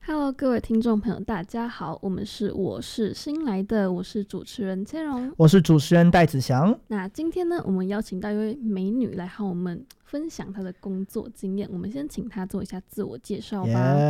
Hello，各位听众朋友，大家好，我是新来的，我是主持人千荣， 我是主持人戴子祥。 那今天呢，我们邀请到一位美女来和我们分享她的工作经验。我们先请她做一下自我介绍吧。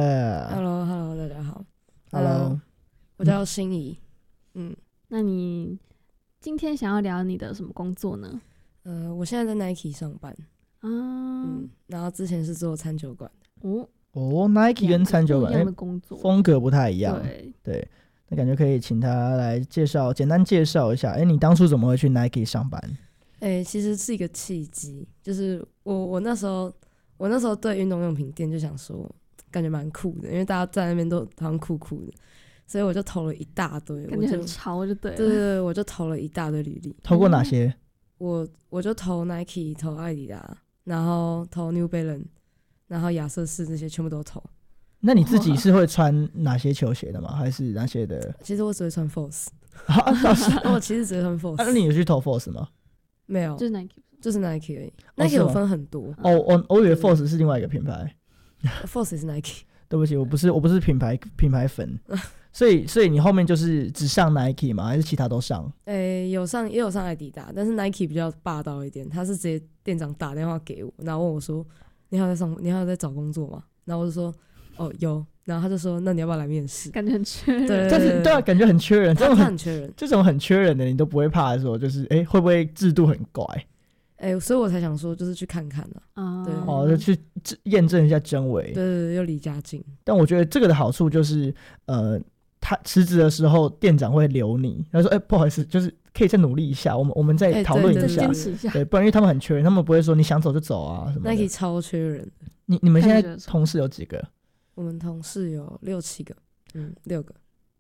Hello， 大家好。 Hello， 我叫心怡。 那你今天想要聊你的什么工作呢？ 我现在在 Nike 上班。然后之前是做餐酒馆的。 Nike 跟餐酒馆一样的工作风格不太一样。 对， 那感觉可以请他来简单介绍一下。你当初怎么会去 Nike 上班？ 其实是一个契机，就是我那时候对运动用品店就想说，感觉蛮酷的，因为大家在那边都好像酷酷的，所以我就投了一大堆， 感觉很潮就对了。 对，我就投了一大堆履历。 投过哪些？ 我就投 Nike， 投艾迪达，然后投 New Balance， 然后亚瑟士这些全部都投。 那你自己是会穿哪些球鞋的吗？还是哪些的？ 其实我只会穿 Force。我其实只会穿 Force。 那你有去投 Force 吗？ 没有， 就是 Nike， 就是 Nike 而已。Nike 有分很多。 我以为 Force 是另外一个品牌。 Force 也是 Nike。 对不起，我不是品牌粉。所以你后面就是只上 Nike 吗？还是其他都上？ 也有上艾迪达，但是 Nike 比较霸道一点，他是直接店长打电话给我，然后问我说：“你还有在找工作吗？”然后我就说：“有。”然后他就说：“那你要不要来面试？” 感觉很缺人。 对啊，感觉很缺人。 他很缺人， 这种很缺人的你都不会怕说，就是会不会制度很怪？ 所以我才想说，就是去看看就去验证一下真伪。 对，又离家近。 但我觉得这个的好处就是，他辞职的时候，店长会留你。他说：“不好意思，就是可以再努力一下，我们再讨论一下， 坚持一下。” 对，不然因为他们很缺人，他们不会说你想走就走啊什么的。 Nike 超缺人。 你们现在同事有几个？ 我们同事有6-7个，6个。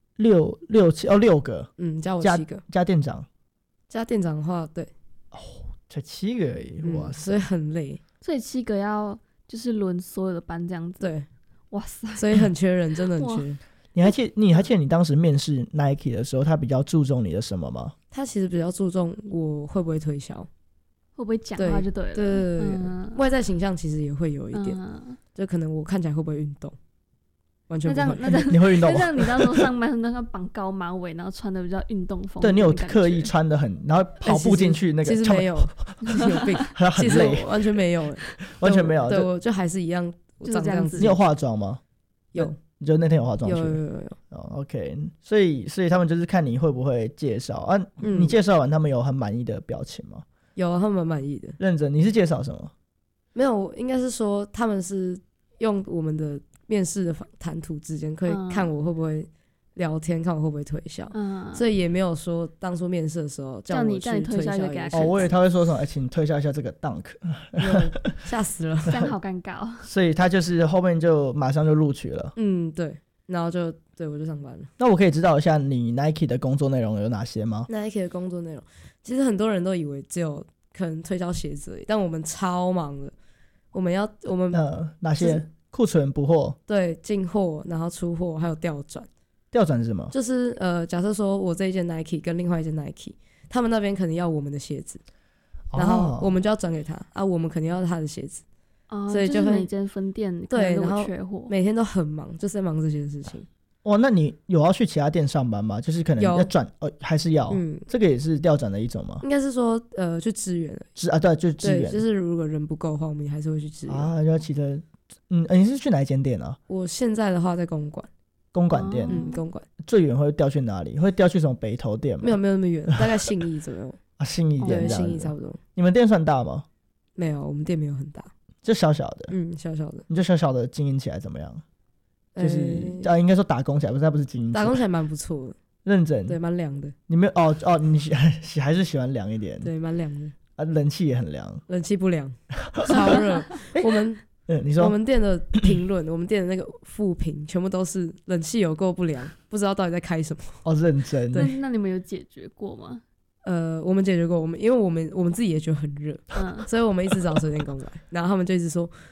6个。 加我7个。 加店长。 加店长的话，对。 才7个而已，哇塞！ 所以很累。 所以7个要就是轮所有的班这样子。 对， 哇塞！ 所以很缺人，真的很缺。 你还记得你当时面试 Nike 的时候，他比较注重你的什么吗？ 他其实比较注重我会不会推销， 会不会讲话就对了。 对，外在形象其实也会有一点，就可能我看起来会不会运动。完全不会。 那这样你会运动吗？ 那这样你到时候上班那个绑高马尾，然后穿的比较运动风。 对，你有刻意穿的很，然后跑步进去那个。 其实没有，有病。 很累， 完全没有， 完全没有。 对，我就还是一样，我长这样子。 你有化妆吗？ 有， 你就那天有化妆去？ 有。 OK， 所以他们就是看你会不会介绍啊。你介绍完，他们有很满意的表情吗？ 有，他们蛮满意的。 认真，你是介绍什么？ 没有，应该是说他们是用我们的面试的谈吐之间，可以看我会不会聊天，看我会不会推销。所以也没有说当初面试的时候叫我去推销一下。 我以为他会说什么，请推销一下这个 Dunk。 吓死了， 这样好尴尬。 所以他就是后面就马上就录取了。 对，然后我就上班了。 那我可以知道一下你 Nike 的工作内容有哪些吗？ Nike 的工作内容，其实很多人都以为只有可能推销鞋子而已，但我们超忙的。我们哪些？库存补货， 对，进货，然后出货，还有调转。 调转是什么？ 就是假设说我这一件 Nike 跟另外一件 Nike， 他们那边可能要我们的鞋子，然后我们就要转给他啊，我们肯定要他的鞋子，所以就是每间分店对，然后缺货， 每天都很忙，就是在忙这些事情。 那你有要去其他店上班吗？就是可能要转还是要？这个也是调转的一种吗？ 应该是说去支援对，就支援， 就是如果人不够的话，我们还是会去支援啊。要记得。你是去哪一间店啊？ 我现在的话在公馆。 公馆店。 公馆最远会调去哪里？会调去什么北投店吗？ 没有那么远，大概信义左右。 信义店。 对，信义差不多。 你们店算大吗？ 没有，我们店没有很大， 就小小的。 小小的。 你就小小的经营起来怎么样？就是应该说打工起来，不是经营起来。 打工起来蛮不错的。 认真。 对，蛮凉的。 你没有你还是喜欢凉一点。 对，蛮凉的。 冷气也很凉。 冷气不凉，超热。 你说我们店的评论，我们店的那个负评，全部都是冷气有够不良，不知道到底在开什么。 认真。 对，那你们有解决过吗？ 我们解决过，因为我们自己也觉得很热，所以我们一直找水电工来，然后他们就一直说